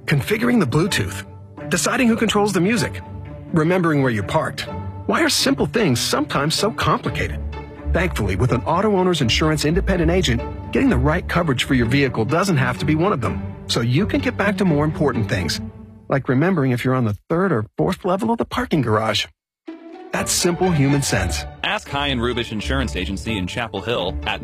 Configuring the Bluetooth. Deciding who controls the music. Remembering where you parked. Why are simple things sometimes so complicated? Thankfully, with an auto owner's insurance independent agent, getting the right coverage for your vehicle doesn't have to be one of them. So you can get back to more important things, like remembering if you're on the third or fourth level of the parking garage. That's simple human sense. Ask High and Rubish Insurance Agency in Chapel Hill at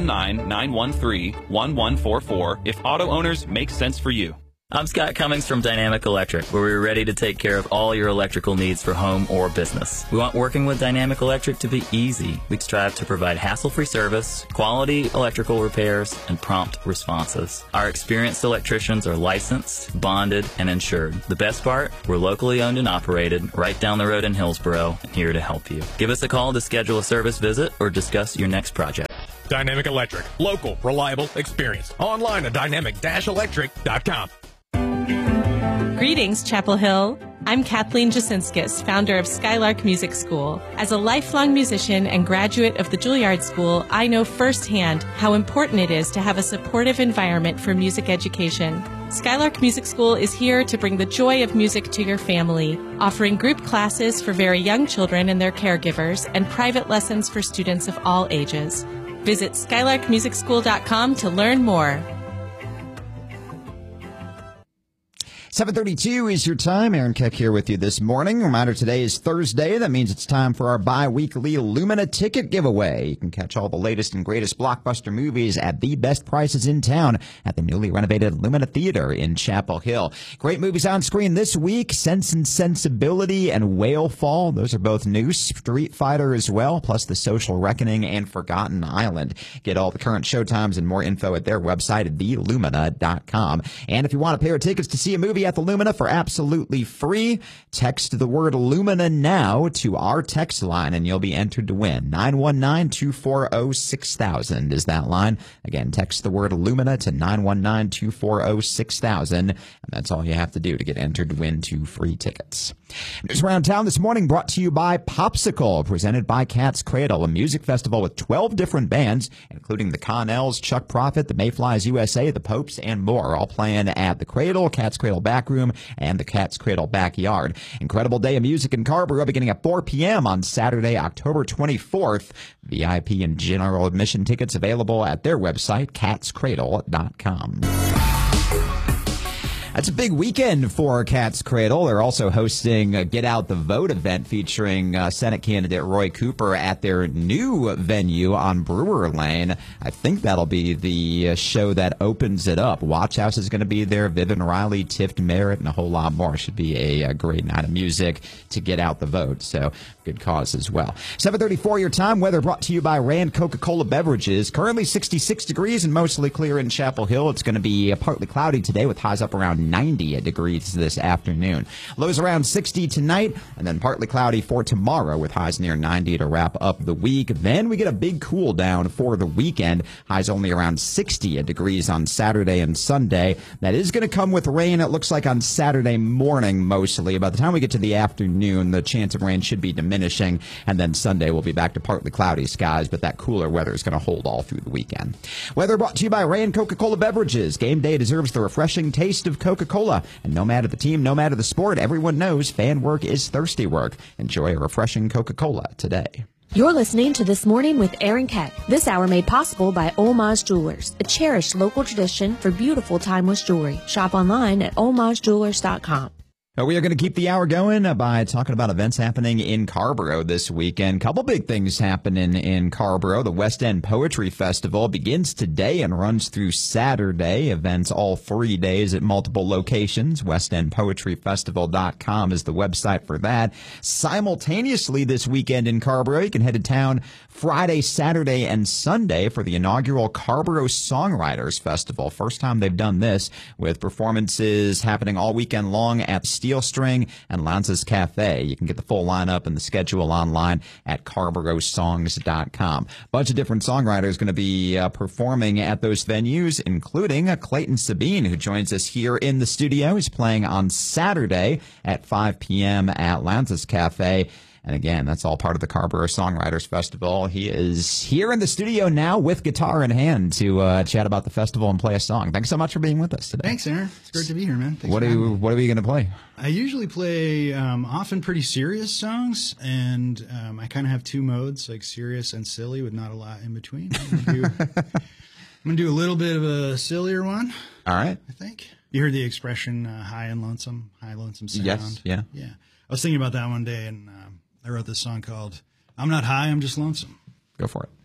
919-913-1144 if auto owners make sense for you. I'm Scott Cummings from Dynamic Electric, where we're ready to take care of all your electrical needs for home or business. We want working with Dynamic Electric to be easy. We strive to provide hassle-free service, quality electrical repairs, and prompt responses. Our experienced electricians are licensed, bonded, and insured. The best part, we're locally owned and operated right down the road in Hillsboro and here to help you. Give us a call to schedule a service visit or discuss your next project. Dynamic Electric. Local, reliable, experienced. Online at dynamic-electric.com. Greetings, Chapel Hill. I'm Kathleen Jasinskis, founder of Skylark Music School. As a lifelong musician and graduate of the Juilliard School, I know firsthand how important it is to have a supportive environment for music education. Skylark Music School is here to bring the joy of music to your family, offering group classes for very young children and their caregivers, and private lessons for students of all ages. Visit skylarkmusicschool.com to learn more. 7:32 is your time. Aaron Keck here with you this morning. Reminder, today is Thursday. That means it's time for our bi-weekly Lumina ticket giveaway. You can catch all the latest and greatest blockbuster movies at the best prices in town at the newly renovated Lumina Theater in Chapel Hill. Great movies on screen this week: Sense and Sensibility and Whale Fall. Those are both new. Street Fighter as well, plus The Social Reckoning and Forgotten Island. Get all the current showtimes and more info at their website at thelumina.com. And if you want a pair of tickets to see a movie at the Lumina for absolutely free, text the word Lumina now to our text line and you'll be entered to win. 919-240-6000 is that line. Again, text the word Lumina to 919-240-6000, and that's all you have to do to get entered to win 2 free tickets. News around town this morning brought to you by Popsicle, presented by Cat's Cradle, a music festival with 12 different bands, including the Connells, Chuck Prophet, the Mayflies USA, the Popes, and more, all playing at the Cradle, Cat's Cradle Backroom, and the Cat's Cradle Backyard. Incredible day of music in Carrboro beginning at 4 p.m. on Saturday, October 24th. VIP and general admission tickets available at their website, catscradle.com. That's a big weekend for Cat's Cradle. They're also hosting a Get Out the Vote event featuring Senate candidate Roy Cooper at their new venue on Brewer Lane. I think that'll be the show that opens it up. Watch House is going to be there, Vivian Riley, Tift Merritt, and a whole lot more. Should be a great night of music to get out the vote. So good cause as well. 7:34 your time. Weather brought to you by Rand Coca-Cola Beverages. Currently 66 degrees and mostly clear in Chapel Hill. It's going to be partly cloudy today with highs up around 90 degrees this afternoon. Lows around 60 tonight, and then partly cloudy for tomorrow with highs near 90 to wrap up the week. Then we get a big cool down for the weekend. Highs only around 60 degrees on Saturday and Sunday. That is going to come with rain, it looks like, on Saturday morning mostly. By the time we get to the afternoon, the chance of rain should be diminishing, and then Sunday we'll be back to partly cloudy skies, but that cooler weather is going to hold all through the weekend. Weather brought to you by Rand Coca-Cola Beverages. Game day deserves the refreshing taste of Coca-Cola. And no matter the team, no matter the sport, everyone knows fan work is thirsty work. Enjoy a refreshing Coca-Cola today. You're listening to This Morning with Aaron Keck. This hour made possible by Homage Jewelers, a cherished local tradition for beautiful timeless jewelry. Shop online at homagejewelers.com. We are going to keep the hour going by talking about events happening in Carrboro this weekend. Couple big things happening in Carrboro. The West End Poetry Festival begins today and runs through Saturday. Events all 3 days at multiple locations. WestEndPoetryFestival.com is the website for that. Simultaneously this weekend in Carrboro, you can head to town Friday, Saturday, and Sunday for the inaugural Carrboro Songwriters Festival. First time they've done this, with performances happening all weekend long at Steel String and Lanza's Cafe. You can get the full lineup and the schedule online at carborosongs.com. A bunch of different songwriters going to be performing at those venues, including Clayton Sabine, who joins us here in the studio. He's playing on Saturday at 5 p.m. at Lanza's Cafe. And again, that's all part of the Carrboro Songwriters Festival. He is here in the studio now with guitar in hand to chat about the festival and play a song. Thanks so much for being with us today. Thanks, Aaron. It's great to be here, man. Thanks What are we going to play? I usually play often pretty serious songs, and I kind of have two modes, like serious and silly, with not a lot in between. I'm going to do a little bit of a sillier one. All right. I think. You heard the expression high lonesome sound? Yes, yeah. Yeah. I was thinking about that one day, and I wrote this song called I'm Not High, I'm Just Lonesome. Go for it.